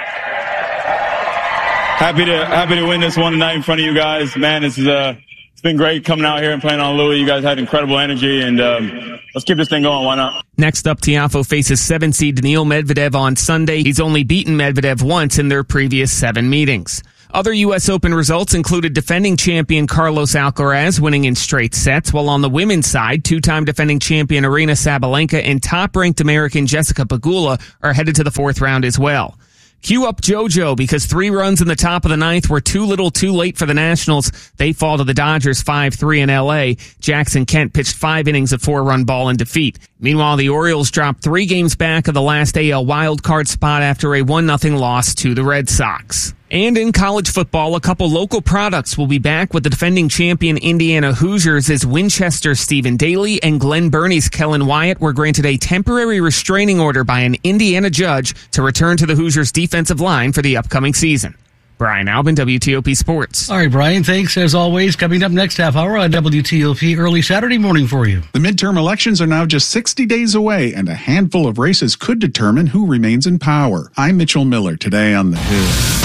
happy to happy to win this one tonight in front of you guys. Man, this is uh, it's been great coming out here and playing on Louis. You guys had incredible energy, and um, let's keep this thing going. Why not? Next up, Tiafoe faces seven seed Daniil Medvedev on Sunday. He's only beaten Medvedev once in their previous seven meetings. Other U S Open results included defending champion Carlos Alcaraz winning in straight sets, while on the women's side, two-time defending champion Aryna Sabalenka and top-ranked American Jessica Pegula are headed to the fourth round as well. Cue up JoJo, because three runs in the top of the ninth were too little too late for the Nationals. They fall to the Dodgers five three in L A. Jackson Kent pitched five innings of four-run ball in defeat. Meanwhile, the Orioles dropped three games back of the last A L wildcard spot after a one nothing loss to the Red Sox. And in college football, a couple local products will be back with the defending champion Indiana Hoosiers as Winchester's Stephen Daly and Glen Burnie's Kellen Wyatt were granted a temporary restraining order by an Indiana judge to return to the Hoosiers' defensive line for the upcoming season. Brian Albin, W T O P Sports. All right, Brian, thanks as always. Coming up next half hour on W T O P, early Saturday morning for you. The midterm elections are now just sixty days away, and a handful of races could determine who remains in power. I'm Mitchell Miller, today on The Hill.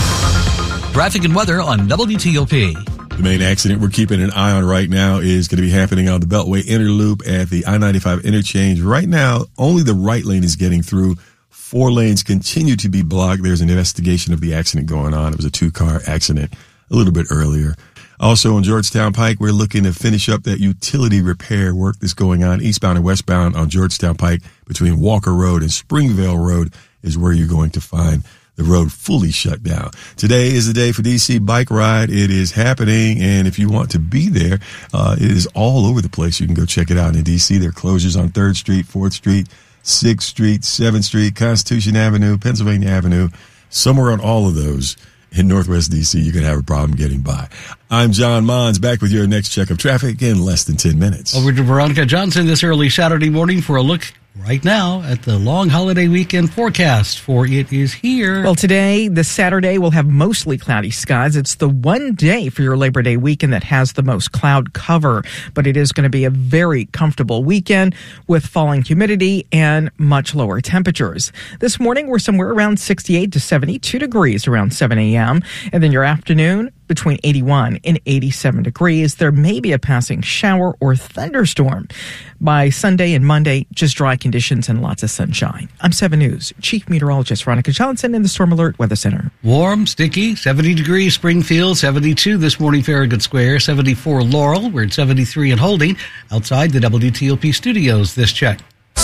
Traffic and weather on W T O P. The main accident we're keeping an eye on right now is going to be happening on the Beltway Interloop at the I ninety-five interchange. Right now, only the right lane is getting through. Four lanes continue to be blocked. There's an investigation of the accident going on. It was a two-car accident a little bit earlier. Also on Georgetown Pike, we're looking to finish up that utility repair work that's going on eastbound and westbound on Georgetown Pike between Walker Road and Springvale Road is where you're going to find the road fully shut down. Today is the day for D C Bike Ride. It is happening, and if you want to be there, uh, it is all over the place. You can go check it out in D C. There are closures on third Street, fourth Street, sixth Street, seventh Street, Constitution Avenue, Pennsylvania Avenue. Somewhere on all of those in Northwest D C, you're going to have a problem getting by. I'm John Mons, back with your next check of traffic in less than ten minutes. Over to Veronica Johnson this early Saturday morning for a look right now at the long holiday weekend forecast, for it is here. Well, today, this Saturday, we'll have mostly cloudy skies. It's the one day for your Labor Day weekend that has the most cloud cover, but it is going to be a very comfortable weekend with falling humidity and much lower temperatures. This morning, we're somewhere around sixty-eight to seventy-two degrees around seven a.m., and then your afternoon, between eighty-one and eighty-seven degrees. There may be a passing shower or thunderstorm. By Sunday and Monday, just dry conditions and lots of sunshine. I'm seven News Chief Meteorologist Veronica Johnson in the Storm Alert Weather Center. Warm, sticky, seventy degrees Springfield, seventy-two this morning Farragut Square, seventy-four Laurel. We're at seventy-three and holding outside the W T O P studios. This check.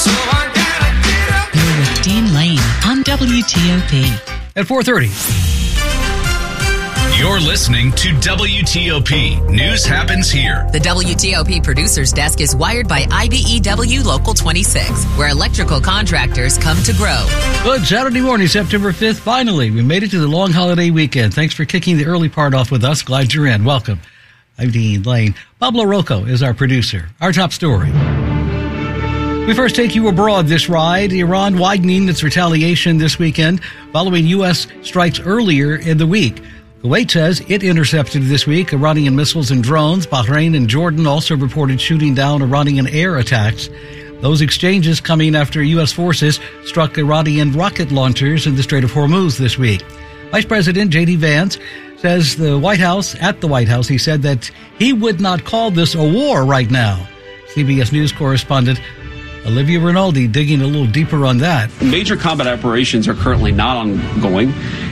You're with Dean Lane on W T O P. At four thirty. You're listening to W T O P. News happens here. The W T O P producer's desk is wired by I B E W Local twenty-six, where electrical contractors come to grow. Good Saturday morning, September fifth. Finally, we made it to the long holiday weekend. Thanks for kicking the early part off with us. Glad you're in. Welcome. I'm Dean Lane. Pablo Rocco is our producer. Our top story. We first take you abroad this ride. Iran widening its retaliation this weekend following U S strikes earlier in the week. Kuwait says it intercepted this week Iranian missiles and drones. Bahrain and Jordan also reported shooting down Iranian air attacks. Those exchanges coming after U S forces struck Iranian rocket launchers in the Strait of Hormuz this week. Vice President J D Vance says the White House, at the White House, he said that he would not call this a war right now. C B S News correspondent Olivia Rinaldi digging a little deeper on that. Major combat operations are currently not ongoing,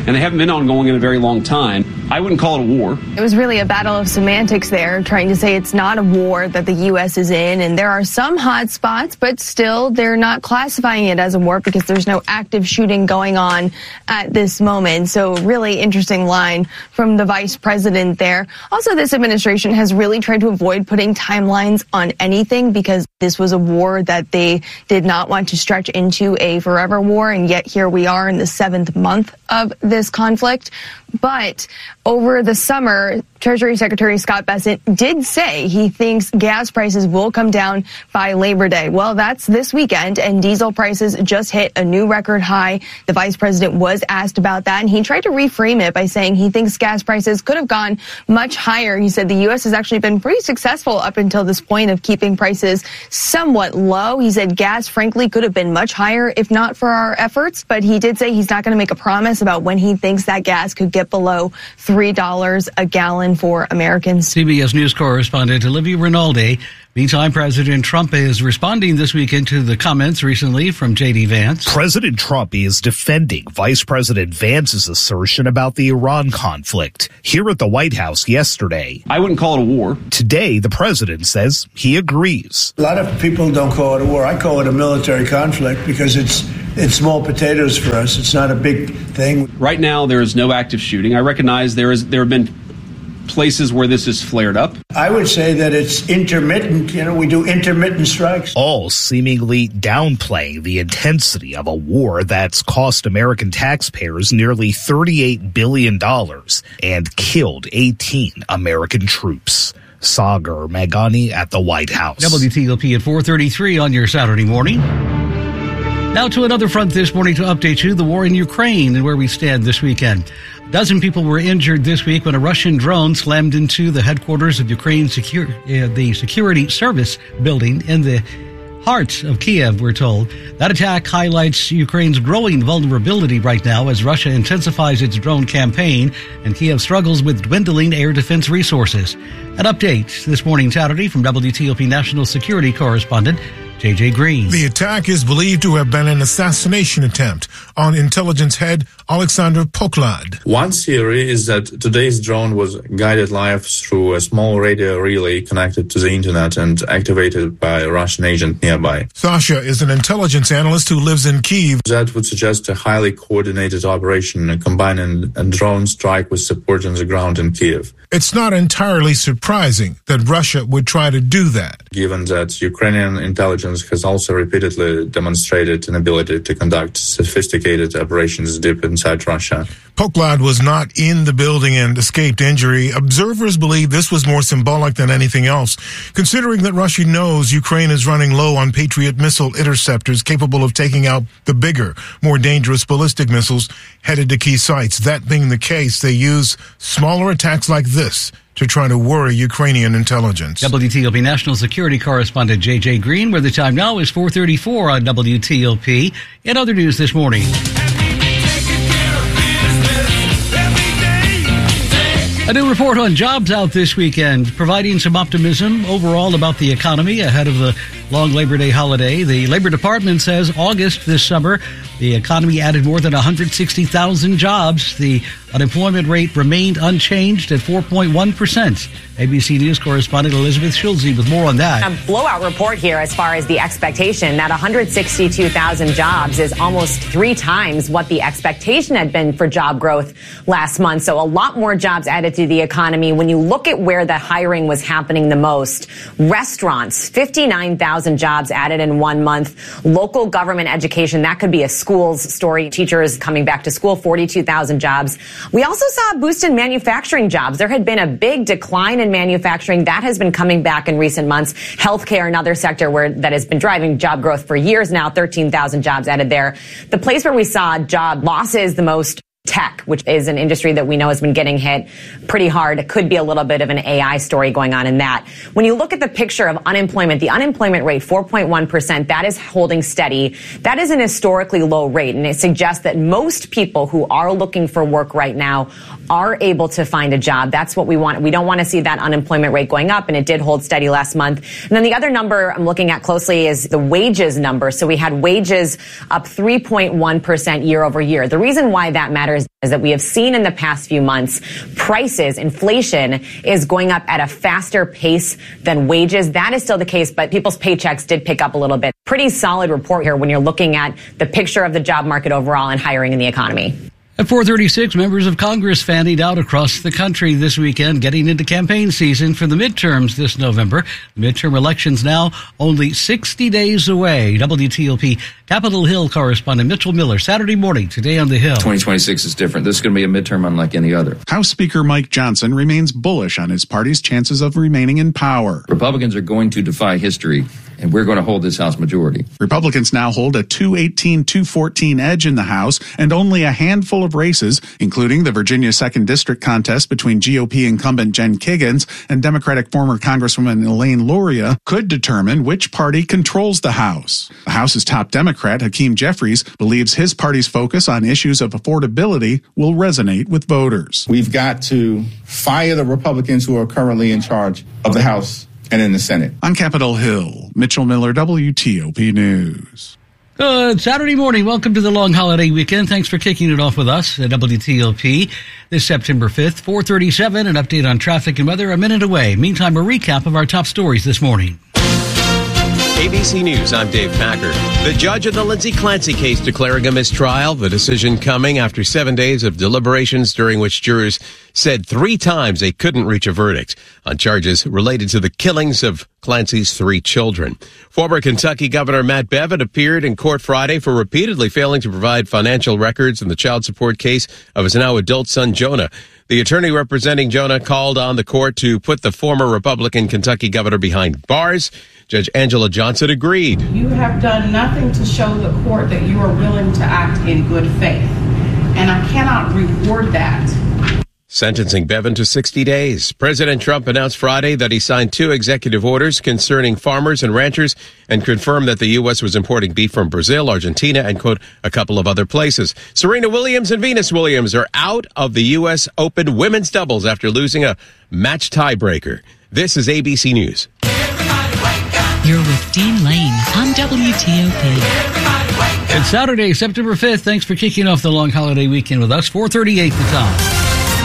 and they haven't been ongoing in a very long time. I wouldn't call it a war. It was really a battle of semantics there, trying to say it's not a war that the U S is in, and there are some hot spots, but still they're not classifying it as a war because there's no active shooting going on at this moment. So really interesting line from the vice president there. Also, this administration has really tried to avoid putting timelines on anything because this was a war that they did not want to stretch into a forever war, and yet here we are in the seventh month of this conflict. But over the summer, Treasury Secretary Scott Bessent did say he thinks gas prices will come down by Labor Day. Well, that's this weekend, and diesel prices just hit a new record high. The vice president was asked about that, and he tried to reframe it by saying he thinks gas prices could have gone much higher. He said the U S has actually been pretty successful up until this point of keeping prices somewhat low. He said gas, frankly, could have been much higher if not for our efforts, but he did say he's not going to make a promise about when he thinks that gas could get below three dollars a gallon for Americans. C B S News correspondent Olivia Rinaldi. Meantime, President Trump is responding this weekend to the comments recently from J D. Vance. President Trump is defending Vice President Vance's assertion about the Iran conflict here at the White House yesterday. I wouldn't call it a war. Today, the president says he agrees. A lot of people don't call it a war. I call it a military conflict because it's it's small potatoes for us. It's not a big thing. Right now, there is no active shooting. I recognize there is there have been places where this has flared up. I would say that it's intermittent. You know, we do intermittent strikes. All seemingly downplaying the intensity of a war that's cost American taxpayers nearly thirty-eight billion dollars and killed eighteen American troops. Sagar Meghani at the White House. W T O P at four thirty-three on your Saturday morning. Now to another front this morning to update you, the war in Ukraine and where we stand this weekend. A dozen people were injured this week when a Russian drone slammed into the headquarters of Ukraine's secure, uh, the security service building in the heart of Kiev, we're told. That attack highlights Ukraine's growing vulnerability right now as Russia intensifies its drone campaign and Kiev struggles with dwindling air defense resources. An update this morning, Saturday, from W T O P National Security Correspondent J J. Green. The attack is believed to have been an assassination attempt on intelligence head Alexander Poklad. One theory is that today's drone was guided live through a small radio relay connected to the internet and activated by a Russian agent nearby. Sasha is an intelligence analyst who lives in Kyiv. That would suggest a highly coordinated operation combining a drone strike with support on the ground in Kyiv. It's not entirely surprising that Russia would try to do that, given that Ukrainian intelligence has also repeatedly demonstrated an ability to conduct sophisticated operations deep inside Russia. Poklad was not in the building and escaped injury. Observers believe this was more symbolic than anything else, considering that Russia knows Ukraine is running low on Patriot missile interceptors capable of taking out the bigger, more dangerous ballistic missiles headed to key sites. That being the case, they use smaller attacks like this to try to worry Ukrainian intelligence. W T O P National Security Correspondent J J. Green, where the time now is four thirty-four on W T O P. In other news this morning, a new report on jobs out this weekend, providing some optimism overall about the economy ahead of the long Labor Day holiday. The Labor Department says August this summer, the economy added more than one hundred sixty thousand jobs. The unemployment rate remained unchanged at four point one percent. A B C News correspondent Elizabeth Schulze with more on that. A blowout report here as far as the expectation. That one hundred sixty-two thousand jobs is almost three times what the expectation had been for job growth last month. So a lot more jobs added to the economy. When you look at where the hiring was happening the most, restaurants, fifty-nine thousand jobs added in one month. Local government education, that could be a schools story. Teachers coming back to school, forty-two thousand jobs. We also saw a boost in manufacturing jobs. There had been a big decline in manufacturing. That has been coming back in recent months. Healthcare, another sector where that has been driving job growth for years now, thirteen thousand jobs added there. The place where we saw job losses the most, tech, which is an industry that we know has been getting hit pretty hard. It could be a little bit of an A I story going on in that. When you look at the picture of unemployment, the unemployment rate, four point one percent, that is holding steady. That is an historically low rate, and it suggests that most people who are looking for work right now are able to find a job. That's what we want. We don't want to see that unemployment rate going up, and it did hold steady last month. And then the other number I'm looking at closely is the wages number. So we had wages up three point one percent year over year. The reason why that matters matters is that we have seen in the past few months, prices, inflation is going up at a faster pace than wages. That is still the case, but people's paychecks did pick up a little bit. Pretty solid report here when you're looking at the picture of the job market overall and hiring in the economy. At four thirty-six, members of Congress fannied out across the country this weekend, getting into campaign season for the midterms this November. The midterm elections now only sixty days away. W T O P Capitol Hill correspondent Mitchell Miller, Saturday morning, today on the Hill. twenty twenty-six is different. This is going to be a midterm unlike any other. House Speaker Mike Johnson remains bullish on his party's chances of remaining in power. Republicans are going to defy history, and we're going to hold this House majority. Republicans now hold a two eighteen two fourteen edge in the House, and only a handful of races, including the Virginia second District contest between G O P incumbent Jen Kiggans and Democratic former Congresswoman Elaine Luria, could determine which party controls the House. The House's top Democrat, Hakeem Jeffries, believes his party's focus on issues of affordability will resonate with voters. We've got to fire the Republicans who are currently in charge of the House and in the Senate. On Capitol Hill, Mitchell Miller, W T O P News. Good Saturday morning. Welcome to the long holiday weekend. Thanks for kicking it off with us at W T O P this September fifth, four thirty-seven. An update on traffic and weather a minute away. Meantime, a recap of our top stories this morning. A B C News, I'm Dave Packer. The judge in the Lindsay Clancy case declaring a mistrial. The decision coming after seven days of deliberations during which jurors said three times they couldn't reach a verdict on charges related to the killings of Clancy's three children. Former Kentucky Governor Matt Bevin appeared in court Friday for repeatedly failing to provide financial records in the child support case of his now adult son, Jonah. The attorney representing Jonah called on the court to put the former Republican Kentucky governor behind bars. Judge Angela Johnson agreed. You have done nothing to show the court that you are willing to act in good faith, and I cannot reward that. Sentencing Bevin to sixty days. President Trump announced Friday that he signed two executive orders concerning farmers and ranchers and confirmed that the U S was importing beef from Brazil, Argentina, and, quote, a couple of other places. Serena Williams and Venus Williams are out of the U S Open women's doubles after losing a match tiebreaker. This is A B C News. You're with Dean Lane on W T O P. It's Saturday, September fifth. Thanks for kicking off the long holiday weekend with us. four thirty-eight the time.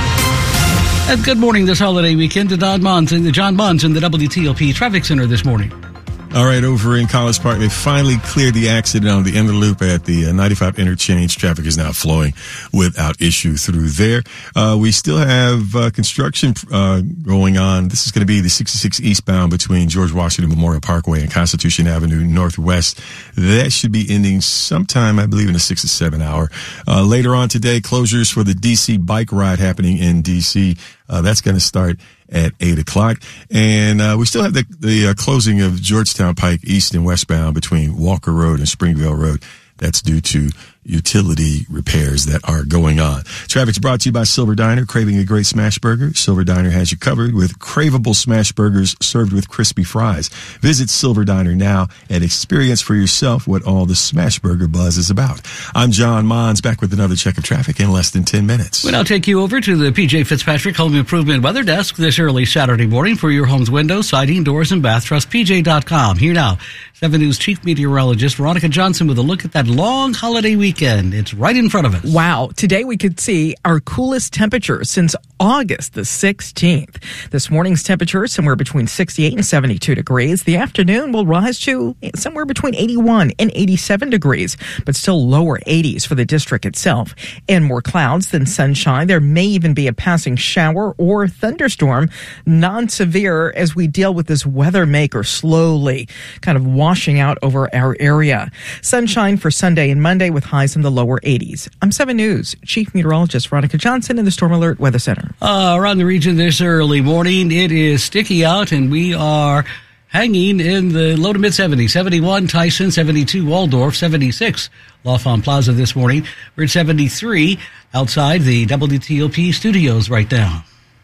And good morning this holiday weekend to Don Mons and John Mons in the W T O P Traffic Center this morning. All right, over in College Park, they finally cleared the accident on the inner loop at the uh, ninety-five interchange. Traffic is now flowing without issue through there. Uh, we still have uh, construction uh, going on. This is going to be the sixty-six eastbound between George Washington Memorial Parkway and Constitution Avenue Northwest. That should be ending sometime, I believe, in the six to seven hour. Uh, later on today, closures for the D C bike ride happening in D C. Uh, that's going to start at eight o'clock. And uh, we still have the, the uh, closing of Georgetown Pike east and westbound between Walker Road and Springville Road. That's due to utility repairs that are going on. Traffic's brought to you by Silver Diner. Craving a great smash burger? Silver Diner has you covered with craveable smash burgers served with crispy fries. Visit Silver Diner now and experience for yourself what all the smash burger buzz is about. I'm John Mons, back with another check of traffic in less than ten minutes. We'll now take you over to the P J Fitzpatrick Home Improvement Weather Desk this early Saturday morning for your home's windows, siding, doors, and bath. Trust P J dot com. Here now, seven News Chief Meteorologist Veronica Johnson with a look at that long holiday weekend. It's right in front of us. Wow. Today we could see our coolest temperature since August the sixteenth. This morning's temperature somewhere between sixty-eight and seventy-two degrees. The afternoon will rise to somewhere between eighty-one and eighty-seven degrees, but still lower eighties for the district itself. And more clouds than sunshine. There may even be a passing shower or thunderstorm, non-severe as we deal with this weather maker slowly kind of washing out over our area. Sunshine for Sunday and Monday with highs in the lower eighties. I'm seven News Chief Meteorologist Veronica Johnson in the Storm Alert Weather Center. Uh, around the region this early morning, it is sticky out, and we are hanging in the low to mid seventies. seventy-one Tyson, seventy-two Waldorf, seventy-six L'Enfant Plaza this morning. We're at seventy-three outside the W T O P studios right now.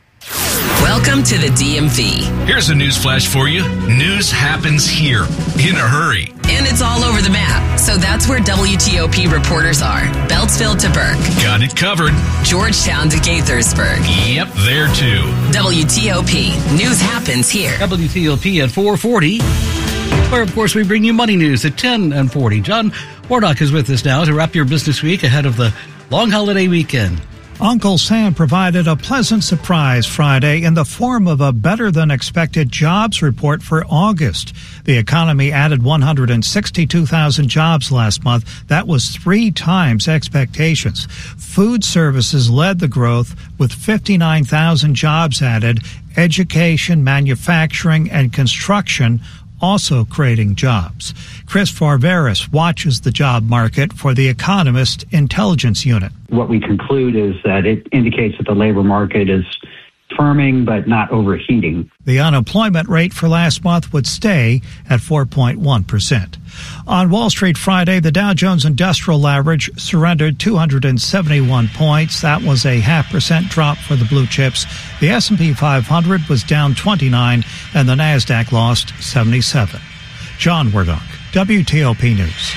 Welcome to the D M V. Here's a news flash for you. News happens here in a hurry. And it's all over the map. So that's where W T O P reporters are. Beltsville to Burke. Got it covered. Georgetown to Gaithersburg. Yep, there too. W T O P. News happens here. W T O P at four forty. Where, of course, we bring you money news at ten and forty. John Warnock is with us now to wrap your business week ahead of the long holiday weekend. Uncle Sam provided a pleasant surprise Friday in the form of a better-than-expected jobs report for August. The economy added one hundred sixty-two thousand jobs last month. That was three times expectations. Food services led the growth with fifty-nine thousand jobs added. Education, manufacturing, and construction also creating jobs. Chris Farveris watches the job market for the Economist Intelligence Unit. What we conclude is that it indicates that the labor market is firming but not overheating. The unemployment rate for last month would stay at four point one percent. On Wall Street Friday, the Dow Jones Industrial Average surrendered two hundred seventy-one points. That was a half percent drop for the blue chips. The S and P five hundred was down twenty-nine, and the NASDAQ lost seventy-seven. John Wardock, W T O P News.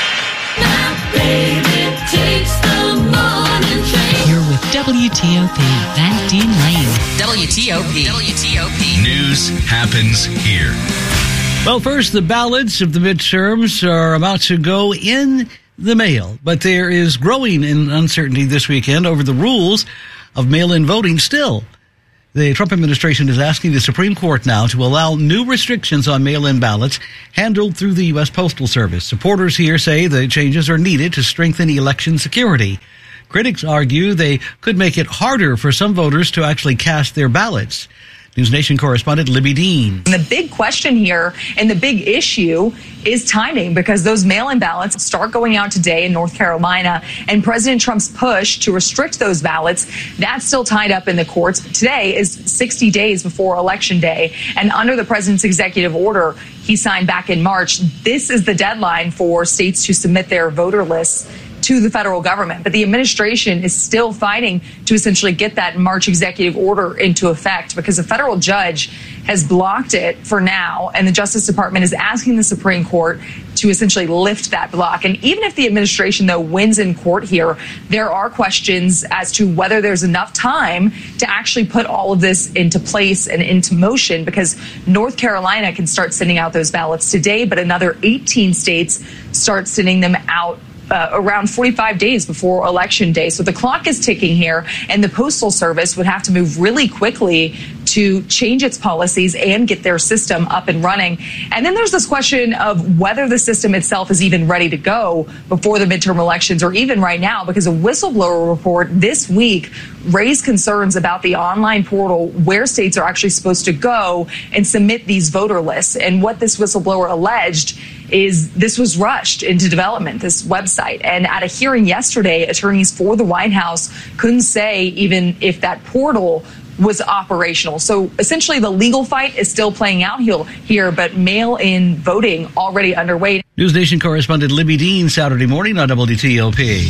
You're with W T O P and Dean Lane. W T O P. W T O P. News happens here. Well, first, the ballots of the midterms are about to go in the mail, but there is growing uncertainty this weekend over the rules of mail-in voting still. The Trump administration is asking the Supreme Court now to allow new restrictions on mail-in ballots handled through the U S Postal Service. Supporters here say the changes are needed to strengthen election security. Critics argue they could make it harder for some voters to actually cast their ballots. News Nation correspondent Libby Dean. The big question here and the big issue is timing, because those mail-in ballots start going out today in North Carolina, and President Trump's push to restrict those ballots, that's still tied up in the courts. Today is sixty days before Election Day, and under the president's executive order he signed back in March, this is the deadline for states to submit their voter lists to the federal government. But the administration is still fighting to essentially get that March executive order into effect, because a federal judge has blocked it for now, and the Justice Department is asking the Supreme Court to essentially lift that block. And even if the administration, though, wins in court here, there are questions as to whether there's enough time to actually put all of this into place and into motion, because North Carolina can start sending out those ballots today, but another eighteen states start sending them out Uh, around forty-five days before Election Day. So the clock is ticking here, and the Postal Service would have to move really quickly to change its policies and get their system up and running. And then there's this question of whether the system itself is even ready to go before the midterm elections, or even right now, because a whistleblower report this week raised concerns about the online portal where states are actually supposed to go and submit these voter lists. And what this whistleblower alleged is this was rushed into development, this website. And at a hearing yesterday, attorneys for the White House couldn't say even if that portal was operational. So essentially the legal fight is still playing out here, but mail-in voting already underway. News Nation correspondent Libby Dean, Saturday morning on W T O P.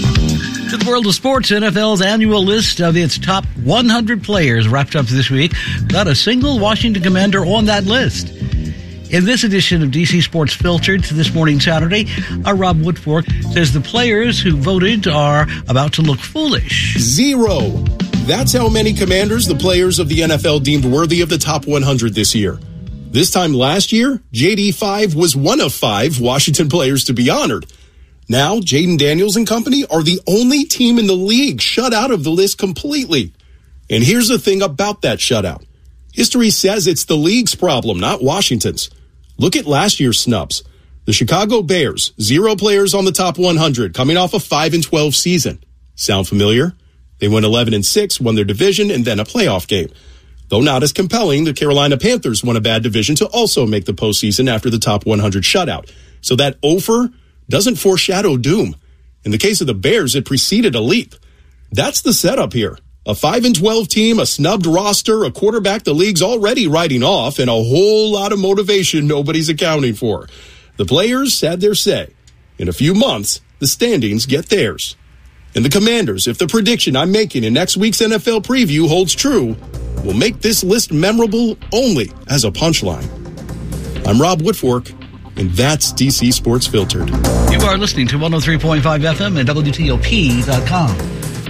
To the world of sports, N F L's annual list of its top one hundred players wrapped up this week. Not a single Washington Commander on that list. In this edition of D C Sports Filtered this morning, Saturday, our Rob Woodfork says the players who voted are about to look foolish. Zero. That's how many Commanders the players of the N F L deemed worthy of the top one hundred this year. This time last year, J D five was one of five Washington players to be honored. Now, Jaden Daniels and company are the only team in the league shut out of the list completely. And here's the thing about that shutout. History says it's the league's problem, not Washington's. Look at last year's snubs. The Chicago Bears, zero players on the top one hundred, coming off a five and twelve season. Sound familiar? They went eleven and six, won their division, and then a playoff game. Though not as compelling, the Carolina Panthers won a bad division to also make the postseason after the top one hundred shutout. So that offer doesn't foreshadow doom. In the case of the Bears, it preceded a leap. That's the setup here. A five and twelve team, a snubbed roster, a quarterback the league's already writing off, and a whole lot of motivation nobody's accounting for. The players had their say. In a few months, the standings get theirs. And the Commanders, if the prediction I'm making in next week's N F L preview holds true, will make this list memorable only as a punchline. I'm Rob Woodfork, and that's D C Sports Filtered. You are listening to one oh three point five F M and W T O P dot com.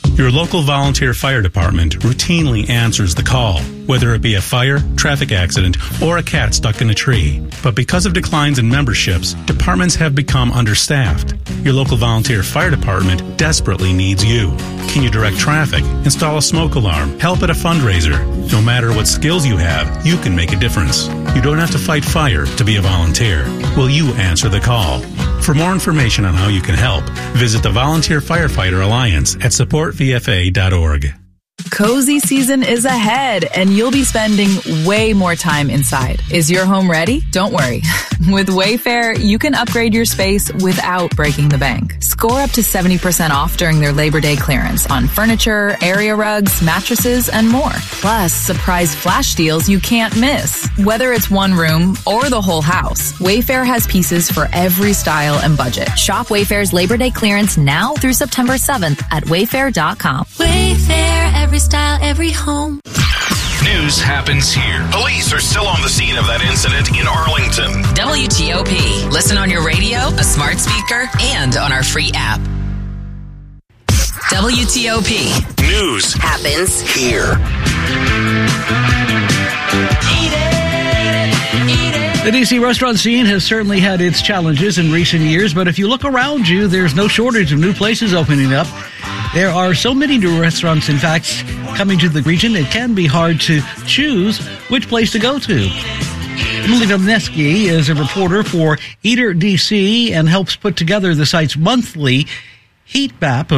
Your local volunteer fire department routinely answers the call, whether it be a fire, traffic accident, or a cat stuck in a tree. But because of declines in memberships, departments have become understaffed. Your local volunteer fire department desperately needs you. Can you direct traffic, install a smoke alarm, help at a fundraiser? No matter what skills you have, you can make a difference. You don't have to fight fire to be a volunteer. Will you answer the call? For more information on how you can help, visit the Volunteer Firefighter Alliance at support v f a dot org. Cozy season is ahead, and you'll be spending way more time inside. Is your home ready? Don't worry. With Wayfair, you can upgrade your space without breaking the bank. Score up to seventy percent off during their Labor Day clearance on furniture, area rugs, mattresses, and more. Plus, surprise flash deals you can't miss. Whether it's one room or the whole house, Wayfair has pieces for every style and budget. Shop Wayfair's Labor Day clearance now through September seventh at wayfair dot com. Wayfair, every style, every home. News happens here. Police are still on the scene of that incident in Arlington. W T O P. Listen on your radio, a smart speaker, and on our free app. W T O P. News happens here. The D C restaurant scene has certainly had its challenges in recent years, but if you look around you, there's no shortage of new places opening up. There are so many new restaurants, in fact, coming to the region, it can be hard to choose which place to go to. Emily Domneski is a reporter for Eater D C and helps put together the site's monthly heat map of